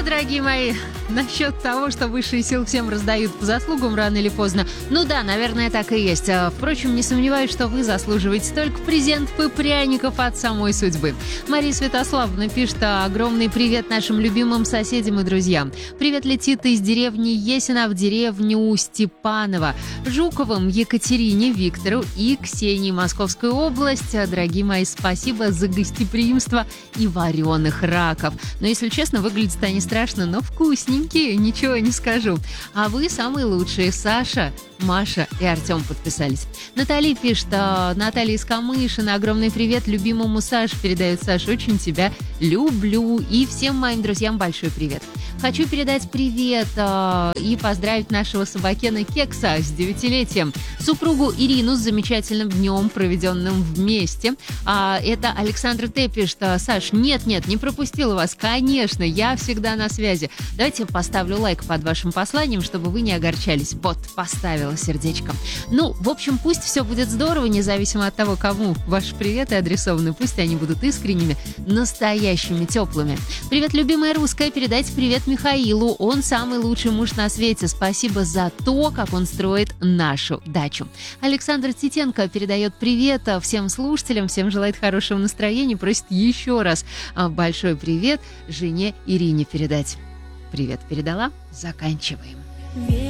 Дорогие мои, насчет того, что высшие силы всем раздают по заслугам рано или поздно, ну да, наверное, так и есть. Впрочем, не сомневаюсь, что вы заслуживаете только презентов и пряников от самой судьбы. Мария Святославовна пишет: огромный привет нашим любимым соседям и друзьям. Привет летит из деревни Есина в деревню Степаново, Жуковым Екатерине, Виктору и Ксении, Московскую область. Дорогие мои, спасибо за гостеприимство и вареных раков. Но, если честно, выглядит они страшно, но вкусненькие, ничего не скажу. А вы самые лучшие. Саша, Маша и Артем подписались. Наталья пишет: Наталья из Камышина, огромный привет любимому Саше. Передает: Саша, очень тебя люблю. И всем моим друзьям большой привет. Хочу передать привет и поздравить нашего собакена Кекса с 9-летием, супругу Ирину с замечательным днем, проведенным вместе. Это Александр Т. пишет: Саш, нет, не пропустила вас. Конечно, я всегда на связи. Давайте поставлю лайк под вашим посланием, чтобы вы не огорчались. Вот, поставила сердечко. Ну, в общем, пусть все будет здорово, независимо от того, кому ваши приветы адресованы. Пусть они будут искренними, настоящими, теплыми. Привет, любимая русская. Передайте привет Михаилу. Он самый лучший муж на свете. Спасибо за то, как он строит нашу дачу. Александр Титенко передает привет всем слушателям, всем желает хорошего настроения. Просит еще раз большой привет жене Ирине передать. Привет передала. Заканчиваем.